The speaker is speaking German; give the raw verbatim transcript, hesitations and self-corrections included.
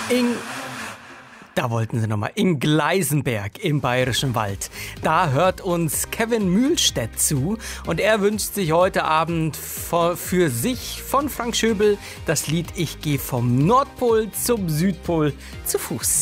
In, da wollten sie nochmal, in Gleisenberg im Bayerischen Wald. Da hört uns Kevin Mühlstedt zu und er wünscht sich heute Abend für sich von Frank Schöbel das Lied Ich gehe vom Nordpol zum Südpol zu Fuß.